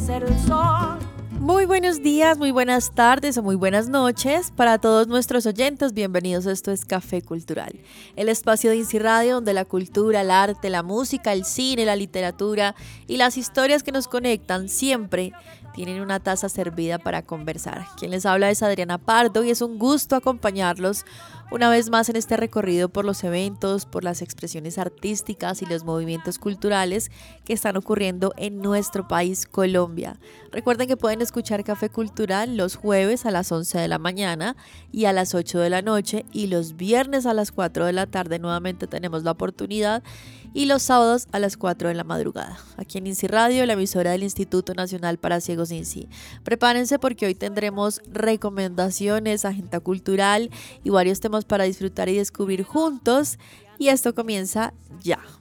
nacer el sol. Muy buenos días, muy buenas tardes o muy buenas noches para todos nuestros oyentes. Bienvenidos a Esto es Café Cultural, el espacio de INSI Radio donde la cultura, el arte, la música, el cine, la literatura y las historias que nos conectan siempre tienen una taza servida para conversar. Quien les habla es Adriana Pardo y es un gusto acompañarlos una vez más en este recorrido por los eventos, por las expresiones artísticas y los movimientos culturales que están ocurriendo en nuestro país, Colombia. Recuerden que pueden escuchar Café Cultural los jueves a las 11 de la mañana y a las 8 de la noche, y los viernes a las 4 de la tarde nuevamente tenemos la oportunidad, y los sábados a las 4 de la madrugada, aquí en INSI Radio, la emisora del Instituto Nacional para Ciegos INSI. Prepárense porque hoy tendremos recomendaciones, agenda cultural y varios temas para disfrutar y descubrir juntos, y esto comienza ya.